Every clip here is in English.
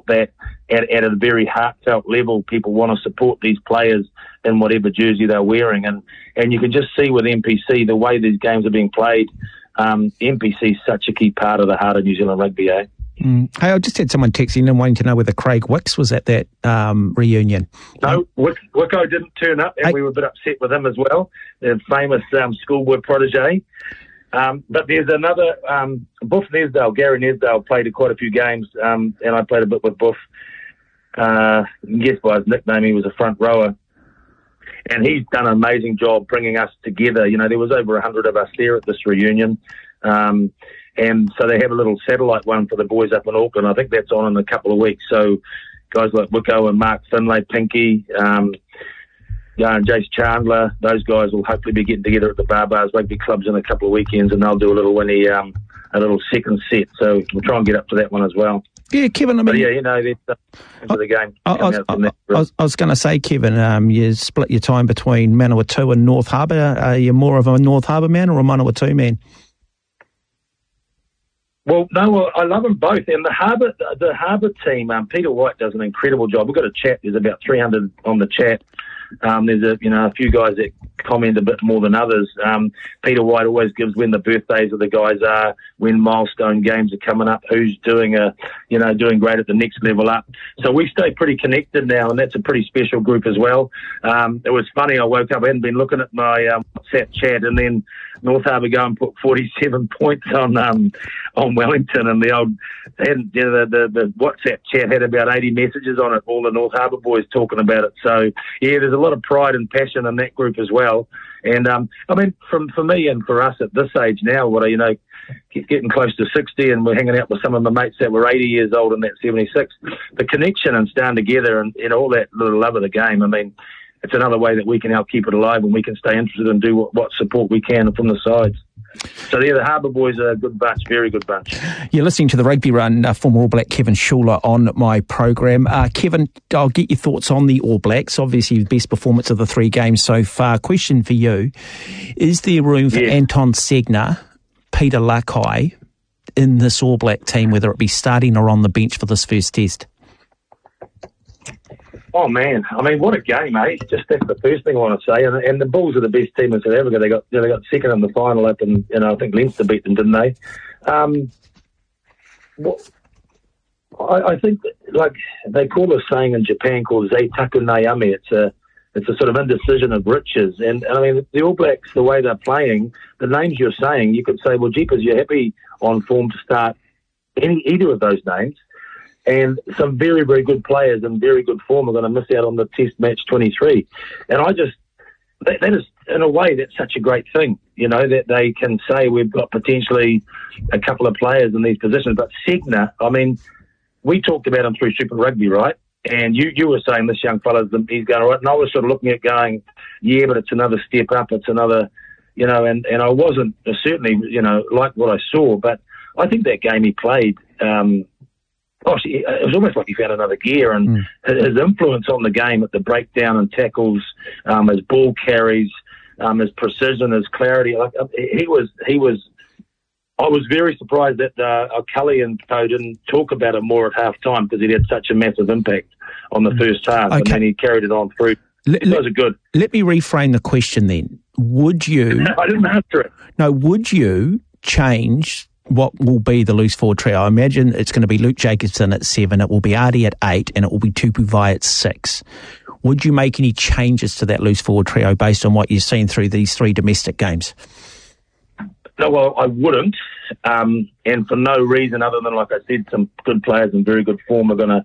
that at a very heartfelt level, people want to support these players in whatever jersey they're wearing. And you can just see with NPC, the way these games are being played, NPC is such a key part of the heart of New Zealand rugby, eh? Hey, I just had someone texting and wanting to know whether Craig Wicks was at that reunion. No, Wicko didn't turn up, and we were a bit upset with him as well, the famous schoolboy protege. But there's another, Buff Nesdale, Gary Nesdale played quite a few games, and I played a bit with Buff. Guess by his nickname, he was a front rower. And he's done an amazing job bringing us together. You know, there was over 100 of us there at this reunion. And so they have a little satellite one for the boys up in Auckland. I think that's on in a couple of weeks. So guys like Wicko and Mark Finlay, Pinky, Jace Chandler, those guys will hopefully be getting together at the Barbars Rugby Clubs in a couple of weekends, and they'll do a little second set. So we'll try and get up to that one as well. Yeah, Kevin, I mean... But yeah, you know, that's into the game. I was going to say, Kevin, you split your time between Manawatu and North Harbour. Are you more of a North Harbour man or a Manawatu man? Well, no, I love them both. And the Harbour team, Peter White does an incredible job. We've got a chat. There's about 300 on the chat. There's a few guys that comment a bit more than others. Peter White always gives when the birthdays of the guys are, when milestone games are coming up, who's doing doing great at the next level up. So we stay pretty connected now, and that's a pretty special group as well. It was funny. I woke up, I hadn't been looking at my WhatsApp chat, and then North Harbour go and put 47 points on Wellington, and the WhatsApp chat had about 80 messages on it, all the North Harbour boys talking about it. So yeah, there's a lot of pride and passion in that group as well. And I mean, for me and for us at this age now, getting close to 60, and we're hanging out with some of my mates that were 80 years old and that 76, the connection and staying together and all that little love of the game. I mean, it's another way that we can help keep it alive, and we can stay interested and do what support we can from the sides. So yeah, the Harbour boys are a good bunch, very good bunch. You're listening to the Rugby Run, former All Black Kevin Schuler on my program. Kevin, I'll get your thoughts on the All Blacks. Obviously, the best performance of the 3 games so far. Question for you, is there room for Anton Segner, Peter Lakai in this All Black team, whether it be starting or on the bench for this first test? Oh man, I mean, what a game, eh? Just that's the first thing I want to say. And the Bulls are the best team in South Africa. They got second in the final up, and I think Leinster beat them, didn't they? I think like they call a saying in Japan called Zeitaku Nayame. It's a sort of indecision of riches. And I mean, the All Blacks, the way they're playing, the names you're saying, you could say, well, jeepers, you're happy on form to start either of those names. And some very, very good players in very good form are going to miss out on the Test Match 23. And that is, in a way, that's such a great thing, that they can say we've got potentially a couple of players in these positions. But Segner, I mean, we talked about him through Super Rugby, right? And you were saying this young fella, he's going all right. And I was sort of looking at going, yeah, but it's another step up. It's another, and I wasn't certainly, like what I saw. But I think that game he played, it was almost like he found another gear, and his influence on the game at the breakdown and tackles, his ball carries, his precision, his clarity. He was. I was very surprised that Cully and co didn't talk about it more at half time, because he had such a massive impact on the first half, and then he carried it on through. Those are good. Let me reframe the question then. Would you? I didn't answer it. No. Would you change what will be the loose forward trio? I imagine it's going to be Luke Jacobson at 7, it will be Ardie at 8, and it will be Tupu Vai at 6. Would you make any changes to that loose forward trio based on what you've seen through these 3 domestic games? No, well, I wouldn't, and for no reason other than, like I said, some good players in very good form are going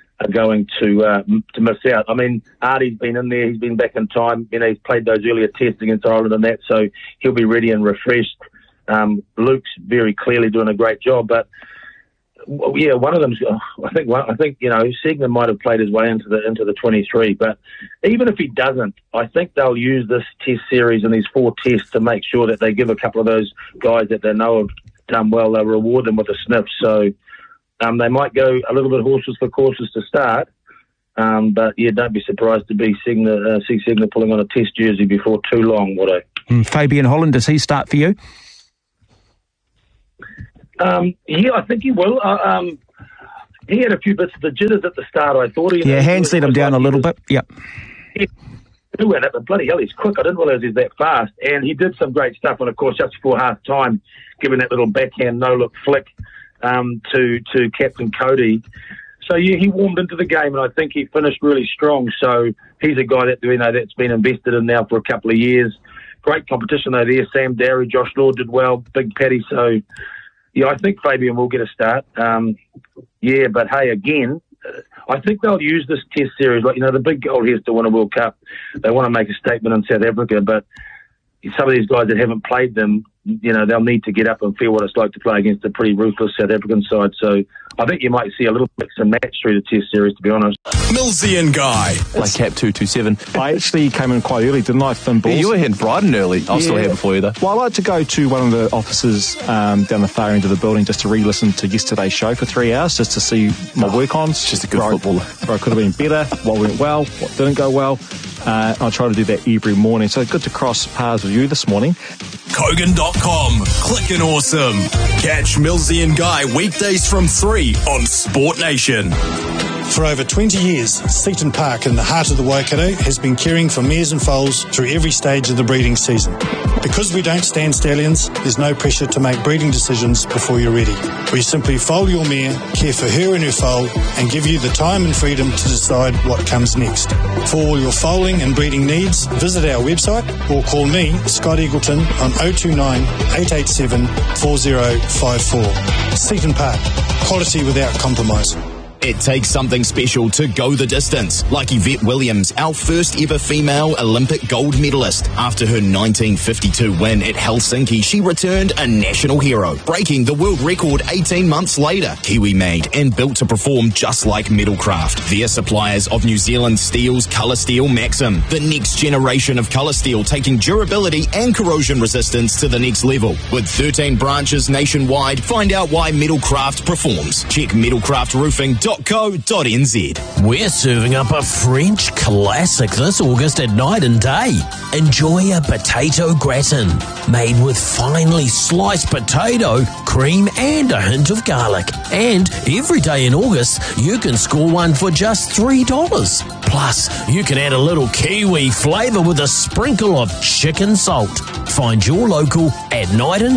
to miss out. I mean, Ardie's been in there, he's been back in time, he's played those earlier tests against Ireland and that, so he'll be ready and refreshed. Luke's very clearly doing a great job, but yeah, one of them's. I think Segner might have played his way into the 23. But even if he doesn't, I think they'll use this Test series and these 4 tests to make sure that they give a couple of those guys that they know have done well. They'll reward them with a sniff. So they might go a little bit horses for courses to start. But yeah, don't be surprised to see Segner pulling on a Test jersey before too long, would I? Fabian Holland, does he start for you? Yeah, I think he will. he had a few bits of the jitters at the start, I thought. Hands let him down a little bit. Yep. He went up, but bloody hell, he's quick. I didn't realise he's that fast. And he did some great stuff. And, of course, just before half-time, giving that little backhand no-look flick to Captain Cody. So, yeah, he warmed into the game, and I think he finished really strong. So he's a guy that, that's been invested in now for a couple of years. Great competition, though, there. Sam Darry, Josh Lord did well, Big Paddy. So, yeah, I think Fabian will get a start. But, hey, again, I think they'll use this test series. Like, the big goal here is to win a World Cup. They want to make a statement in South Africa, but some of these guys that haven't played them, they'll need to get up and feel what it's like to play against a pretty ruthless South African side. So I think you might see a little mix and match through the test series, to be honest. Millsy and Guy. Like Cap 227. I actually came in quite early, didn't I, Finn Balls? Yeah, you were heading bright and early. I was still here before you, though. Well, I like to go to one of the offices down the far end of the building just to re-listen to yesterday's show for 3 hours, just to see my work-ons. Just a good footballer. Where I could have been better, what went well, what didn't go well. I try to do that every morning. So good to cross paths with you this morning. Kogan.com. Clickin' awesome. Catch Millsy and Guy weekdays from 3 on Sport Nation. For over 20 years, Seaton Park in the heart of the Waikato has been caring for mares and foals through every stage of the breeding season. Because we don't stand stallions, there's no pressure to make breeding decisions before you're ready. We simply foal your mare, care for her and her foal, and give you the time and freedom to decide what comes next. For all your foaling and breeding needs, visit our website or call me, Scott Eagleton, on 029 887 4054. Seaton Park, quality without compromise. It takes something special to go the distance, like Yvette Williams, our first ever female Olympic gold medalist. After her 1952 win at Helsinki, she returned a national hero, breaking the world record 18 months later. Kiwi made and built to perform just like Metalcraft. They're suppliers of New Zealand Steel's Colour Steel Maxim, the next generation of colour steel, taking durability and corrosion resistance to the next level. With 13 branches nationwide, find out why Metalcraft performs. Check metalcraftroofing.co.nz. We're serving up a French classic this August at Night and Day. Enjoy a potato gratin made with finely sliced potato, cream and a hint of garlic. And every day in August, you can score one for just $3. Plus, you can add a little Kiwi flavour with a sprinkle of chicken salt. Find your local at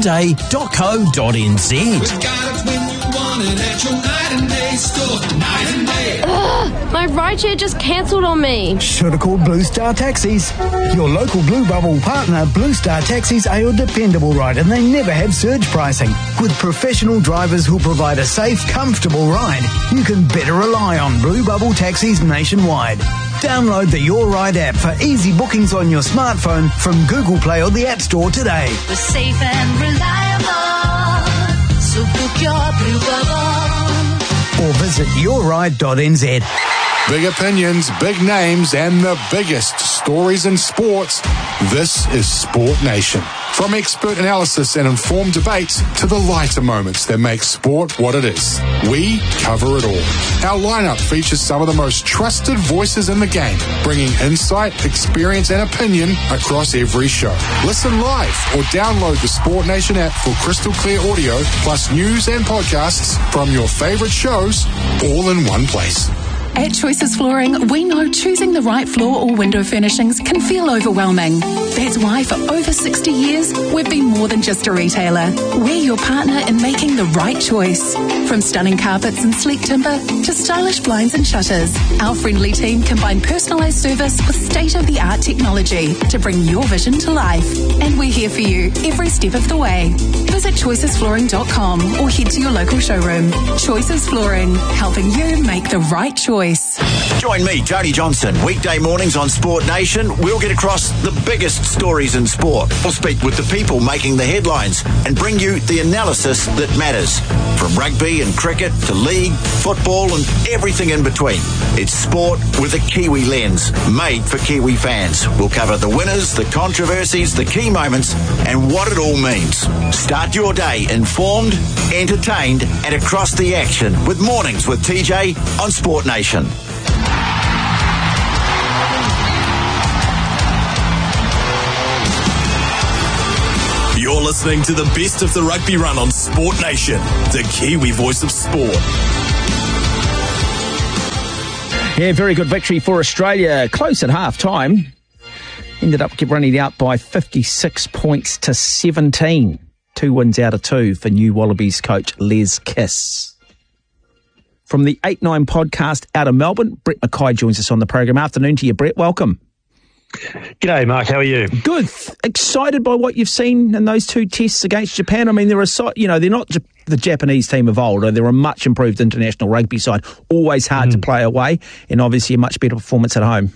nightandday.co.nz. We've got it when you want it at your Night and Day store. Night and Day. Ugh, my rideshare just cancelled on me. Should have called Blue Star Taxis. Your local Blue Bubble partner, Blue Star Taxis, are your dependable ride, and they never have surge pricing. With professional drivers who'll provide a safe, comfortable ride, you can better rely on Blue Bubble Taxis nationwide. Download the Your Ride app for easy bookings on your smartphone from Google Play or the App Store today. We're safe and reliable, so book your Blue Bubble. Or visit yourride.nz. Big opinions, big names, and the biggest stories in sports. This is Sport Nation. From expert analysis and informed debates to the lighter moments that make sport what it is, we cover it all. Our lineup features some of the most trusted voices in the game, bringing insight, experience, and opinion across every show. Listen live or download the Sport Nation app for crystal clear audio, plus news and podcasts from your favorite shows, all in one place. At Choices Flooring, we know choosing the right floor or window furnishings can feel overwhelming. That's why for over 60 years, we've been more than just a retailer. We're your partner in making the right choice. From stunning carpets and sleek timber to stylish blinds and shutters, our friendly team combine personalised service with state-of-the-art technology to bring your vision to life. And we're here for you every step of the way. Visit choicesflooring.com or head to your local showroom. Choices Flooring, helping you make the right choice. Join me, Tony Johnson, weekday mornings on Sport Nation. We'll get across the biggest stories in sport. We'll speak with the people making the headlines and bring you the analysis that matters. From rugby and cricket to league, football and everything in between. It's sport with a Kiwi lens, made for Kiwi fans. We'll cover the winners, the controversies, the key moments and what it all means. Start your day informed, entertained and across the action with Mornings with TJ on Sport Nation. You're listening to the best of the rugby run on Sport Nation, the Kiwi voice of sport. Yeah, very good victory for Australia. Close at half-time. Ended up running out by 56 points to 17. 2 wins out of 2 for new Wallabies coach Les Kiss. From the 8-9 podcast out of Melbourne, Brett Mackay joins us on the program. Afternoon to you, Brett. Welcome. G'day, Mark. How are you? Good. Excited by what you've seen in those 2 tests against Japan? I mean, they're not the Japanese team of old. They're a much improved international rugby side. Always hard to play away, and obviously a much better performance at home.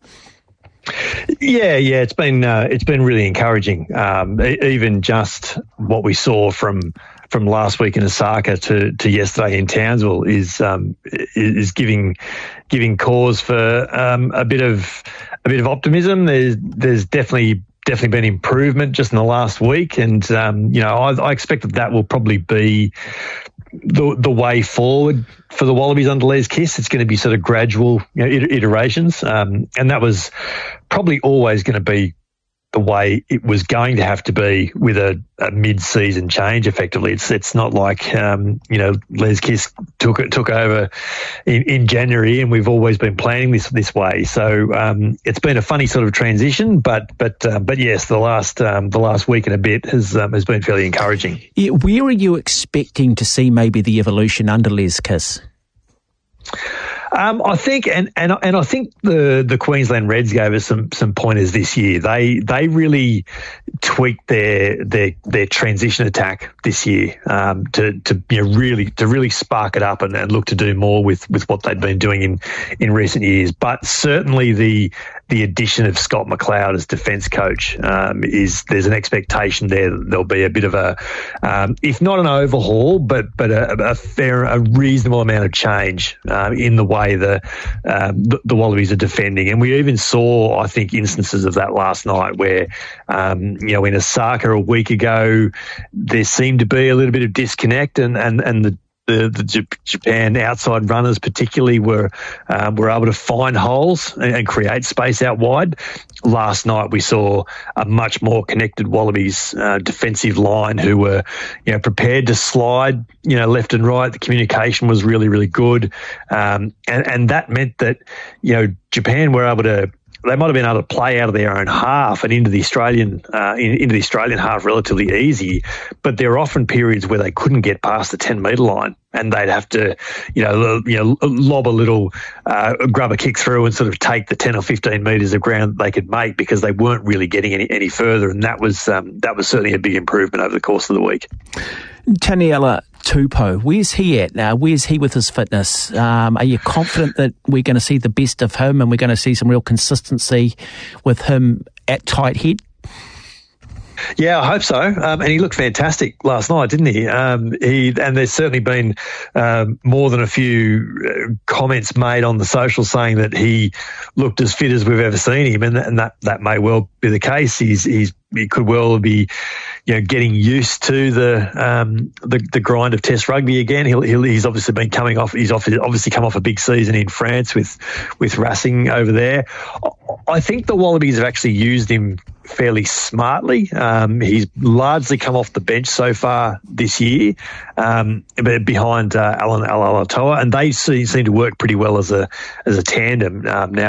Yeah, it's been really encouraging. Even just what we saw from last week in Osaka to yesterday in Townsville is giving cause for a bit of optimism. There's definitely been improvement just in the last week, and I expect that will probably be the way forward for the Wallabies under Les Kiss. It's going to be sort of gradual iterations, and that was probably always going to be the way it was going to have to be with a mid-season change. Effectively, it's not like Les Kiss took over in January, and we've always been planning this way. So it's been a funny sort of transition, but yes, the last week and a bit has been fairly encouraging. Yeah, where are you expecting to see maybe the evolution under Les Kiss? I think, and I think the Queensland Reds gave us some pointers this year. They really tweaked their transition attack this year to really spark it up and look to do more with what they'd been doing in recent years. But certainly the addition of Scott McLeod as defence coach there's an expectation there that there'll be a bit of a if not an overhaul, but a reasonable amount of change in the way the Wallabies are defending. And we even saw, I think, instances of that last night where in Osaka a week ago there seemed to be a little bit of disconnect, and the Japan outside runners particularly were able to find holes and create space out wide. Last night we saw a much more connected Wallabies defensive line who were prepared to slide left and right. The communication was really, really good, and that meant that Japan were able to. They might have been able to play out of their own half and into the Australian half relatively easy, but there are often periods where they couldn't get past the 10-metre line, and they'd have to, lob a little, grub a kick through and sort of take the 10 or 15 metres of ground they could make because they weren't really getting any further, and that was certainly a big improvement over the course of the week. Taniela Tupou, where's he at now? Where's he with his fitness? Are you confident that we're going to see the best of him and we're going to see some real consistency with him at tight head? Yeah, I hope so. And he looked fantastic last night, didn't he? And there's certainly been more than a few comments made on the social saying that he looked as fit as we've ever seen him, and that may well be the case. He could well be, getting used to the grind of Test rugby again. He's obviously been coming off. He's obviously come off a big season in France with Racing over there. I think the Wallabies have actually used him fairly smartly. He's largely come off the bench so far this year, behind Alan Alatoa, and they seem to work pretty well as a tandem now.